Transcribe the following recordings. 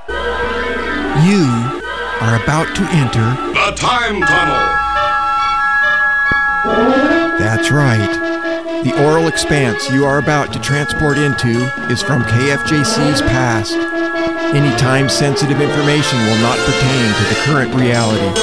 You are about to enter the Time Tunnel. That's right. The aural expanse you are about to transport into is from KFJC's past. Any time-sensitive information will not pertain to the current reality.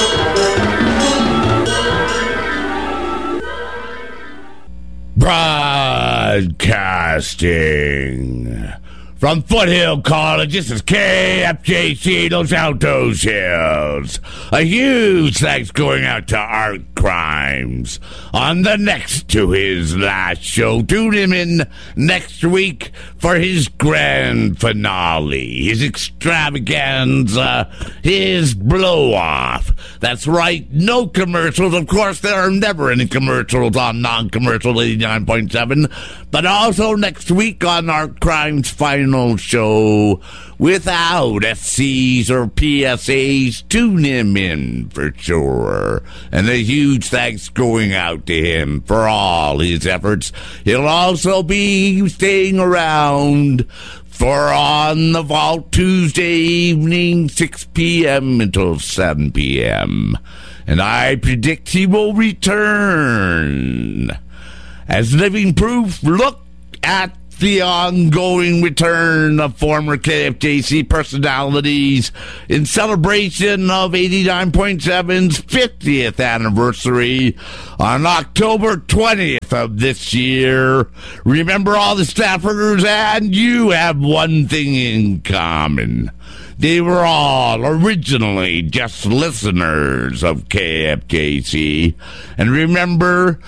Broadcasting from Foothill College, this is KFJC Los Altos Hills. A huge thanks going out to Art Crimes on the next to his last show. Tune him in next week for his grand finale, his extravaganza, his blow-off. That's right, no commercials. Of course, there are never any commercials on non-commercial 89.7, but also next week on Art Crimes' final show without SCs or PSAs. Tune him in for sure. And a huge thanks going out to him for all his efforts. He'll also be staying around for On the Vault Tuesday evening, 6 p.m. until 7 p.m. And I predict he will return as living proof. Look at the ongoing return of former KFJC personalities in celebration of 89.7's 50th anniversary on October 20th of this year. Remember, all the staffers and you have one thing in common. They were all originally just listeners of KFJC. And remember,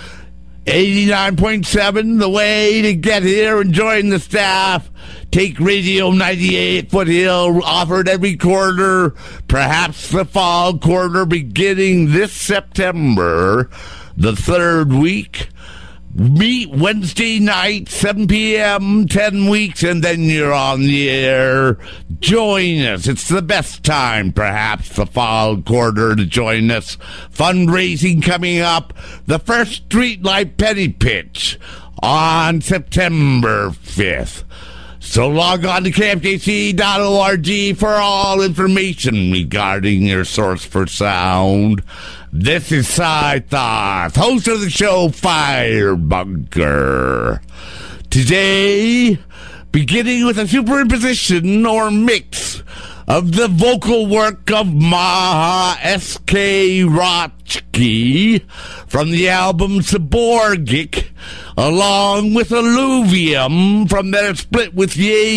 89.7, the way to get here and join the staff. Take Radio 98 Foothill, offered every quarter, perhaps the fall quarter beginning this September, the third week. Meet Wednesday night, 7 p.m., 10 weeks, and then you're on the air. Join us. It's the best time, perhaps, the fall quarter to join us. Fundraising coming up. The first Streetlight Penny Pitch on September 5th. So log on to KFJC.org for all information regarding your source for sound. This is Scythoth, host of the show Firebunker. Today, beginning with a superimposition or mix of the vocal work of Maha S.K. Rochki from the album Saborgic, along with Alluvium from their split with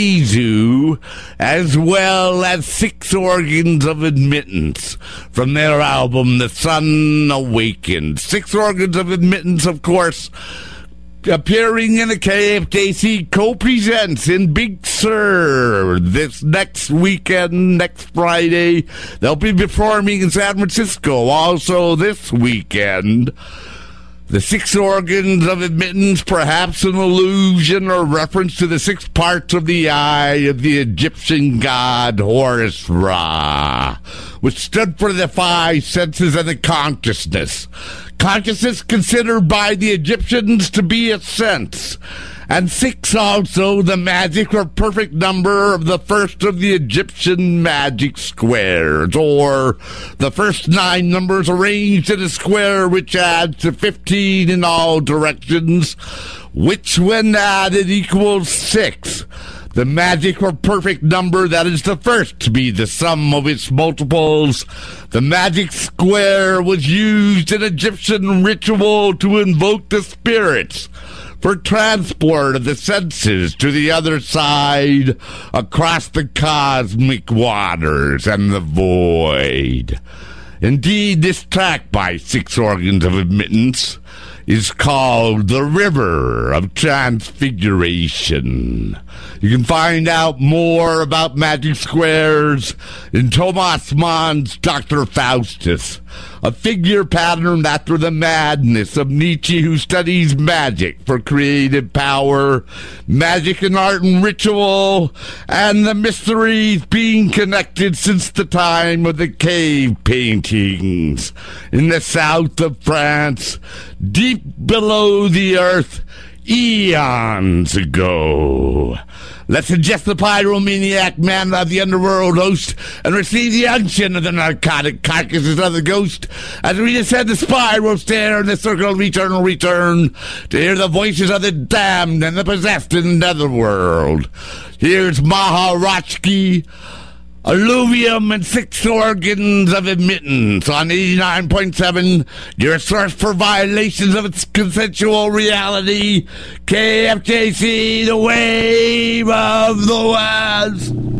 Yezu, as well as Six Organs of Admittance from their album The Sun Awakens. Six Organs of Admittance, of course, appearing in a KFJC Co-Presents in Big Sur this next weekend, next Friday. They'll be performing in San Francisco also this weekend. The Six Organs of Admittance, perhaps an allusion or reference to the six parts of the eye of the Egyptian god Horus Ra, which stood for the five senses and the consciousness. Consciousness considered by the Egyptians to be a sense, and six also the magic or perfect number of the first of the Egyptian magic squares, or the first 9 numbers arranged in a square which adds to 15 in all directions, which when added equals 6. The magic or perfect number that is the first to be the sum of its multiples. The magic square was used in Egyptian ritual to invoke the spirits for transport of the senses to the other side across the cosmic waters and the void. Indeed, this track by Six Organs of Admittance is called The River of Transfiguration. You can find out more about magic squares in Thomas Mann's Dr. Faustus, a figure patterned after the madness of Nietzsche, who studies magic for creative power, magic and art and ritual, and the mysteries being connected since the time of the cave paintings in the south of France, deep below the earth. eons ago. Let's ingest the pyromaniac man of the underworld host and receive the unction of the narcotic carcasses of the ghost. As we descend the spiral stair in the circle of eternal return to hear the voices of the damned and the possessed in the netherworld. Here's Maharachki, alluvium and 6 organs of admittance on 89.7, your source for violations of its consensual reality. KFJC, the wave of the West.